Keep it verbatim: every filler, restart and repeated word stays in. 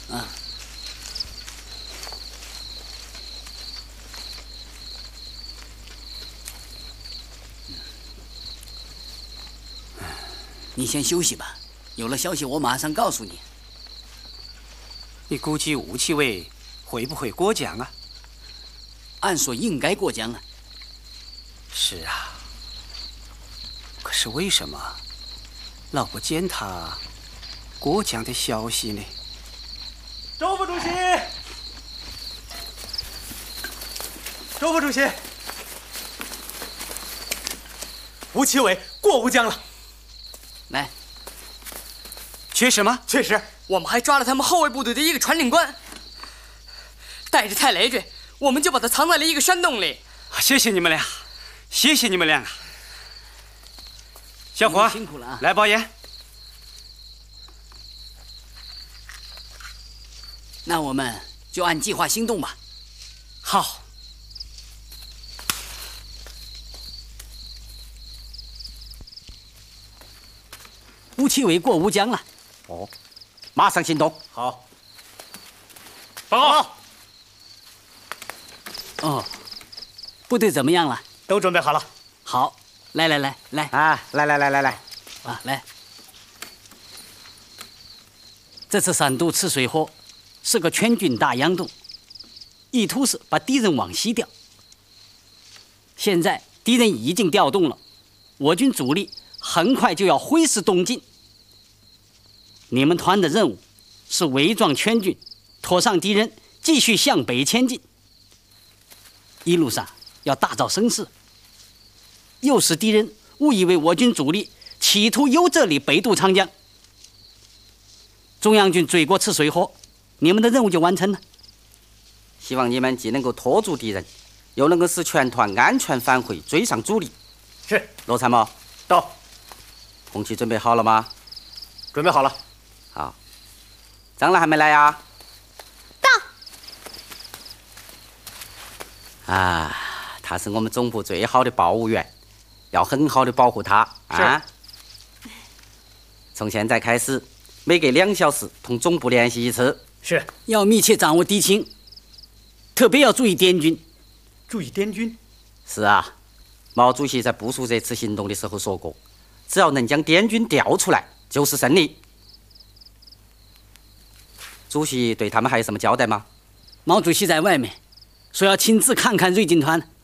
啊。你先休息吧，有了消息我马上告诉你。 你估计吴七尉会不会过江啊？ 按说应该过江啊。 是啊，可是为什么老不见他过江的消息呢？ 周副主席，周副主席，吴七尉过吴江了。 来， 确实吗？ 确实， 我们还抓了他们后卫部队的一个传令官，带着太累赘，我们就把他藏在了一个山洞里。 谢谢你们俩，谢谢你们俩。小伙， 辛苦了啊！ 来包烟。 那我们就按计划行动吧。 好。 吴七尉过吴江了。 哦，马上行动。 好。 报告。 哦，部队怎么样了？ 都准备好了。 好，来来来来啊，来来来来来， 啊来。这次三渡赤水河是个全军大佯动，意图是把敌人往西调。现在敌人已经调动了，我军主力很快就要挥师东进。你们团的任务是伪装全军，拖上敌人，继续向北前进。一路上要大造声势，诱使敌人误以为我军主力企图由这里北渡长江。中央军追过赤水河，你们的任务就完成了。 希望你们既能够拖住敌人，又能够使全团安全返回，追上主力。 是。 罗参谋， 到。 红旗准备好了吗？ 准备好了。 好。张兰还没来呀？ 到。 啊，他是我们总部最好的报务员，要很好的保护他啊。从现在开始，每隔两小时同总部联系一次。 是。 要密切掌握敌情，特别要注意滇军。 注意滇军。 是啊，毛主席在部署这次行动的时候说过，只要能将滇军调出来，就是胜利。主席对他们还有什么交代吗？ 毛主席在外面说要亲自看看瑞军团。